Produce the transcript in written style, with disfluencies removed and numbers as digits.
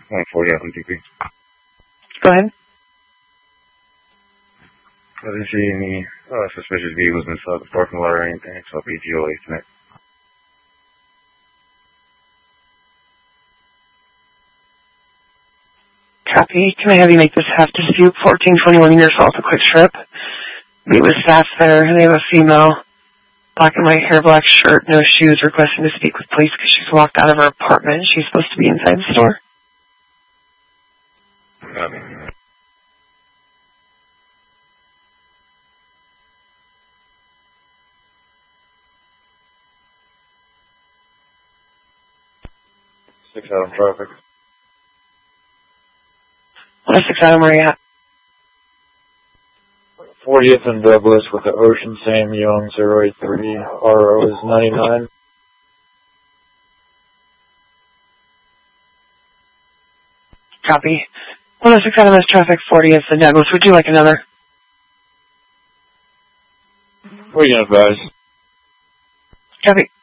140 out in TP. Go ahead. I didn't see any suspicious vehicles inside the parking lot or anything, so PTO 8 tonight. Copy. Can I have you make this half dispute 1421 in your Salt a quick trip? Meet with staff there. They have a female, black and white hair, black shirt, no shoes, requesting to speak with police because she's walked out of her apartment. She's supposed to be inside the store. Copy. Six out of traffic. 106 Adam, where are you at? 40th and Douglas with the Ocean Sam Young 083. RO is 99. Copy. 106 Adam has traffic, 40th and Douglas. Would you like another? What are you going to advise? Copy.